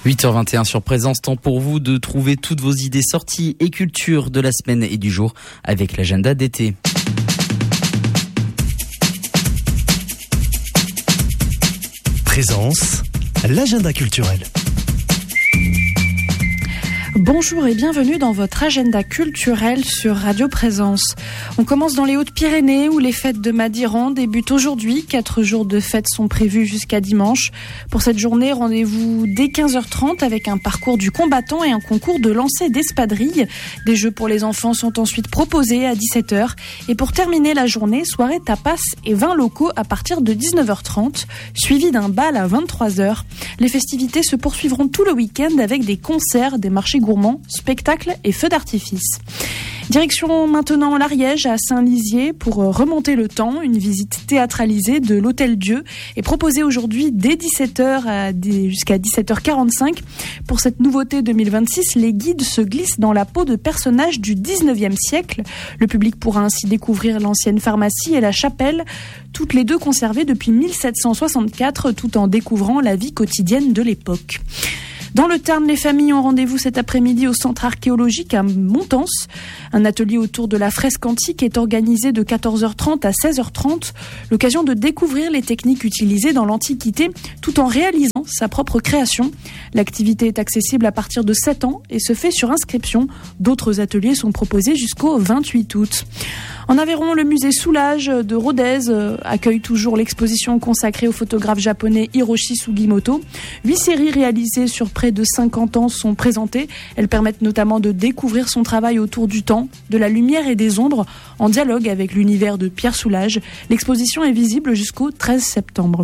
8h21 sur Présence, temps pour vous de trouver toutes vos idées sorties et culture de la semaine et du jour avec l'agenda d'été. Présence, l'agenda culturel. Bonjour et bienvenue dans votre agenda culturel sur Radio Présence. On commence dans les Hautes-Pyrénées où les fêtes de Madiran débutent aujourd'hui. 4 jours de fêtes sont prévus jusqu'à dimanche. Pour cette journée, rendez-vous dès 15h30 avec un parcours du combattant et un concours de lancer d'espadrilles. Des jeux pour les enfants sont ensuite proposés à 17h. Et pour terminer la journée, soirée tapas et vins locaux à partir de 19h30, suivi d'un bal à 23h. Les festivités se poursuivront tout le week-end avec des concerts, des marchés gourmands, spectacles et feux d'artifice. Direction maintenant l'Ariège à Saint-Lizier pour remonter le temps. Une visite théâtralisée de l'Hôtel Dieu est proposée aujourd'hui dès 17h jusqu'à 17h45. Pour cette nouveauté 2026, les guides se glissent dans la peau de personnages du 19e siècle. Le public pourra ainsi découvrir l'ancienne pharmacie et la chapelle, toutes les deux conservées depuis 1764, tout en découvrant la vie quotidienne de l'époque. Dans le Tarn, les familles ont rendez-vous cet après-midi au centre archéologique à Montance. Un atelier autour de la fresque antique est organisé de 14h30 à 16h30. L'occasion de découvrir les techniques utilisées dans l'Antiquité tout en réalisant sa propre création. L'activité est accessible à partir de 7 ans et se fait sur inscription. D'autres ateliers sont proposés jusqu'au 28 août. En Aveyron, le musée Soulage de Rodez accueille toujours l'exposition consacrée au photographe japonais Hiroshi Sugimoto. 8 séries réalisées sur près de 50 ans sont présentées. Elles permettent notamment de découvrir son travail autour du temps, de la lumière et des ombres, en dialogue avec l'univers de Pierre Soulages. L'exposition est visible jusqu'au 13 septembre.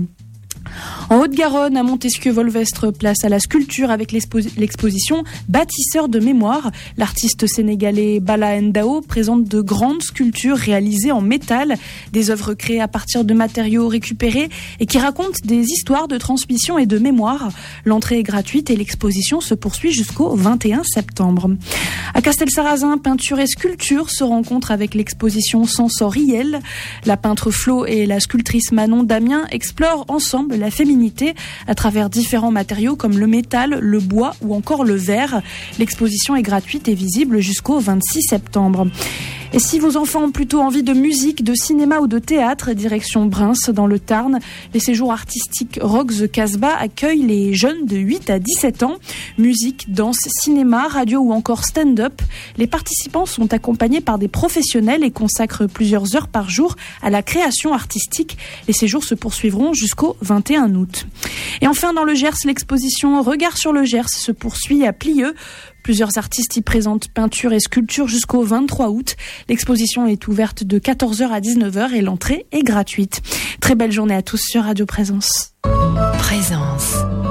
En Haute-Garonne, à Montesquieu-Volvestre, place à la sculpture avec l'exposition Bâtisseur de mémoire. L'artiste sénégalais Bala Ndao présente de grandes sculptures réalisées en métal, des œuvres créées à partir de matériaux récupérés et qui racontent des histoires de transmission et de mémoire. L'entrée est gratuite et l'exposition se poursuit jusqu'au 21 septembre. À Castelsarrasin, peinture et sculpture se rencontrent avec l'exposition Sensoriel. La peintre Flo et la sculptrice Manon Damien explorent ensemble la féminité à travers différents matériaux comme le métal, le bois ou encore le verre. L'exposition est gratuite et visible jusqu'au 26 septembre. Et si vos enfants ont plutôt envie de musique, de cinéma ou de théâtre, direction Bruns dans le Tarn, les séjours artistiques Rock the Casbah accueillent les jeunes de 8 à 17 ans. Musique, danse, cinéma, radio ou encore stand-up. Les participants sont accompagnés par des professionnels et consacrent plusieurs heures par jour à la création artistique. Les séjours se poursuivront jusqu'au 21 août. Et enfin, dans le Gers, l'exposition Regard sur le Gers se poursuit à Plieux. Plusieurs artistes y présentent peinture et sculpture jusqu'au 23 août. L'exposition est ouverte de 14h à 19h et l'entrée est gratuite. Très belle journée à tous sur Radio Présence. Présence.